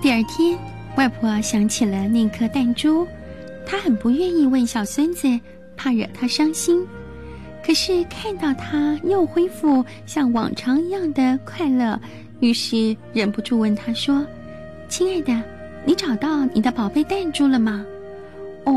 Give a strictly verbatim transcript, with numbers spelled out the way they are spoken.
第二天，外婆想起了那颗弹珠，她很不愿意问小孙子，怕惹他伤心。可是看到他又恢复像往常一样的快乐，于是忍不住问他说：“亲爱的，你找到你的宝贝弹珠了吗？”